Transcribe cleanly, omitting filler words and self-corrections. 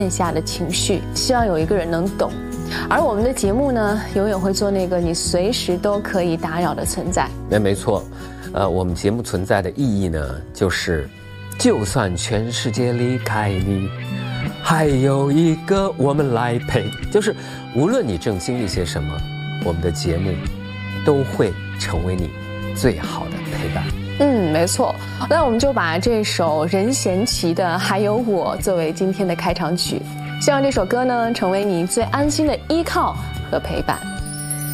下的情绪，希望有一个人能懂。而我们的节目呢，永远会做那个你随时都可以打扰的存在。 没错，我们节目存在的意义呢，就是就算全世界离开你，还有一个我们来陪。就是无论你正经历些什么，我们的节目都会成为你最好的陪伴。 没错。那我们就把这首任贤齐的《还有我》作为今天的开场曲，希望这首歌呢成为你最安心的依靠和陪伴。